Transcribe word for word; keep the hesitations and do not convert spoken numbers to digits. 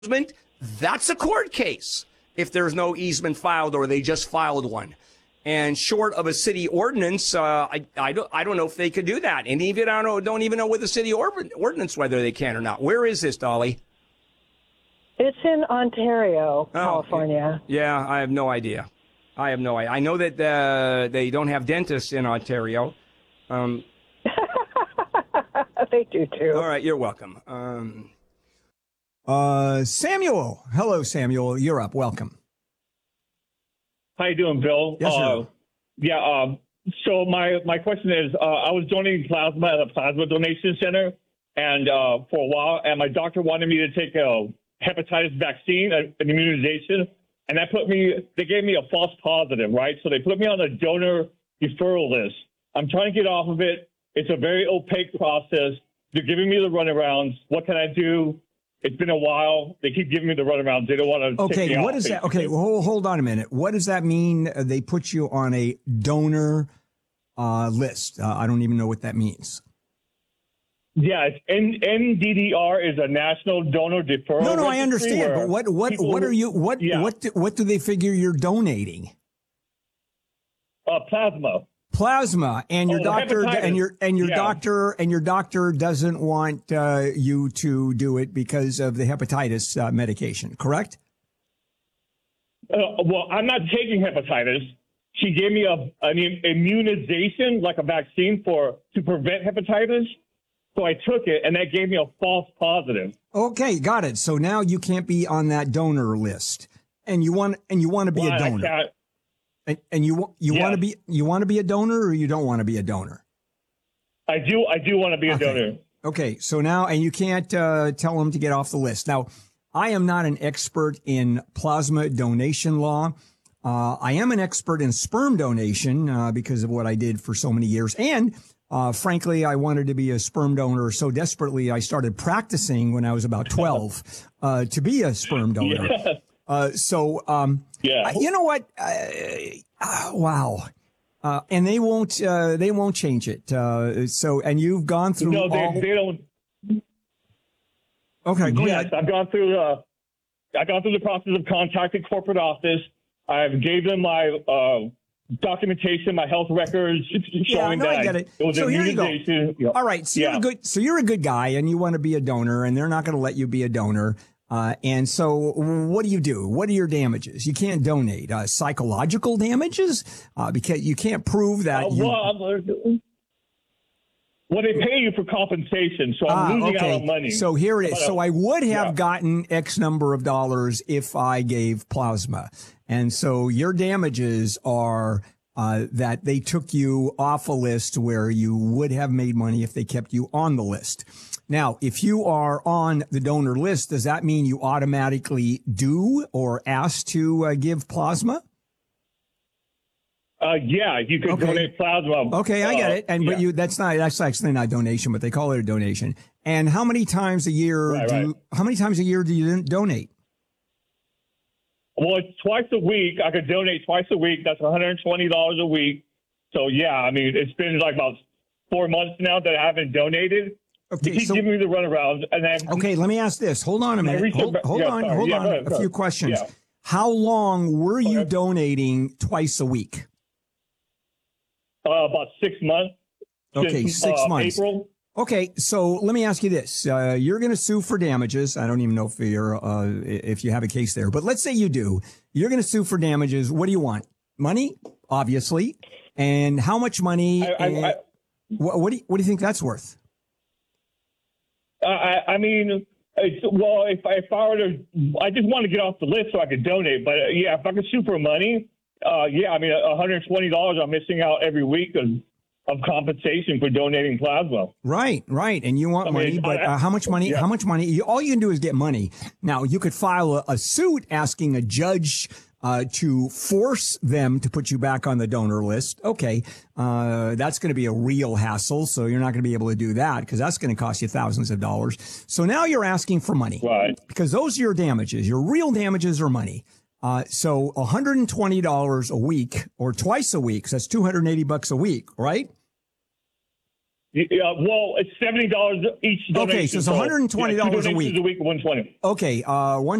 easement, that's a court case if there's no easement filed or they just filed one. And short of a city ordinance, uh, I, I, don't, I don't know if they could do that. And even I don't, don't even know with the city or, ordinance whether they can or not. Where is this, Dolly? It's in Ontario, oh, California. Yeah, I have no idea. I have no idea. I know that uh, they don't have dentists in Ontario. Um, they do, too. All right, you're welcome. Um, uh, Samuel. Hello, Samuel. You're up. Welcome. How you doing, Bill? Yes, sir. Uh, yeah. Um, so my, my question is, uh, I was donating plasma at a plasma donation center, and uh, for a while, and my doctor wanted me to take a hepatitis vaccine, an immunization, and that put me. They gave me a false positive, right? So they put me on the donor referral list. I'm trying to get off of it. It's a very opaque process. They're giving me the runarounds. What can I do? It's been a while. They keep giving me the runarounds. They don't want to. Okay, take me what off, is that? basically. Okay, well, hold on a minute. What does that mean? Uh, They put you on a donor uh, list. Uh, I don't even know what that means. Yeah, it's N- N D D R is a national donor deferral. No, no, I registry understand. where But what, what, people- what are you? What, Yeah. what, do, what do they figure you're donating? Uh, plasma. Plasma, and your Oh, doctor, hepatitis. and your and your Yeah. doctor, and your doctor doesn't want uh, you to do it because of the hepatitis uh, medication. Correct? Uh, well, I'm not taking hepatitis. She gave me a an immunization, like a vaccine for to prevent hepatitis. So I took it, and that gave me a false positive. Okay, got it. So now you can't be on that donor list, and you want and you want to be Why? a I donor, can't- and, and you you Yeah. want to be you want to be a donor, or you don't want to be a donor. I do. I do want to be a Okay. donor. Okay, so now and you can't uh, tell them to get off the list. Now, I am not an expert in plasma donation law. Uh, I am an expert in sperm donation uh, because of what I did for so many years. And uh, frankly, I wanted to be a sperm donor so desperately I started practicing when I was about twelve uh, to be a sperm donor. Yeah. Uh, so, um, Yeah. I- you know what? Uh, uh, wow. Uh, and they won't, uh, they won't change it. Uh, so, and you've gone through No, they, all. they don't. Okay, go Yes, ahead. I've gone through the. I've gone through the process of contacting corporate office. I've gave them my uh, documentation, my health records, showing no, that I get it. it was So here you go. immunization. Yeah. All right. So Yeah. you're a good, so you're a good guy and you want to be a donor and they're not going to let you be a donor. Uh, and so what do you do? What are your damages? You can't donate. Uh, psychological damages? Uh, because you can't prove that Uh, you. well, I'm- well, they pay you for compensation, so I'm Ah, losing okay. out on money. So here it is. But, uh, So I would have yeah. gotten X number of dollars if I gave plasma. And so your damages are uh, that they took you off a list where you would have made money if they kept you on the list. Now, if you are on the donor list, does that mean you automatically do or ask to uh, give plasma? Uh, yeah, you could Okay. donate plasma. Okay, I get Uh, it. And but yeah. you that's not that's actually not a donation, but they call it a donation. And how many times a year Right, do right. you, how many times a year do you donate? Well, it's twice a week. I could donate twice a week. That's one hundred twenty dollars a week. So, yeah, I mean, it's been like about four months now that I haven't donated. Okay, They keep so giving me the runaround. And then, okay, let me ask this. Hold on a minute. reached Hold, a- hold yeah, on, sorry. hold Yeah, on. go ahead, A go few ahead. questions. Yeah. How long were you Okay. donating twice a week? uh, about six months. Okay, since, six uh, months. April. Okay, so let me ask you this: uh, you're going to sue for damages. I don't even know if you're uh, if you have a case there, but let's say you do. You're going to sue for damages. What do you want? Money, obviously, and how much money? I, I, and- I, what, what do you, what do you think that's worth? I, I mean, it's, well, if I, if I were to, I just want to get off the list so I could donate. But uh, yeah, if I could sue for money, uh, yeah, I mean, one hundred twenty dollars I'm missing out every week of, of compensation for donating plasma. Right, right, and you want I mean, money, it's- but I- uh, how much money? yeah. How much money? You, all you can do is get money. Now, you could file a, a suit asking a judge uh, to force them to put you back on the donor list. Okay, uh, that's going to be a real hassle, so you're not going to be able to do that because that's going to cost you thousands of dollars. So now you're asking for money, Right. because those are your damages. Your real damages are money. Uh, so one hundred twenty dollars a week or twice a week, so that's two hundred eighty bucks a week, right? Yeah, well, it's seventy dollars each donation. Okay, so it's one hundred twenty dollars yeah, two a week. donations a week, one hundred twenty. Okay, uh, one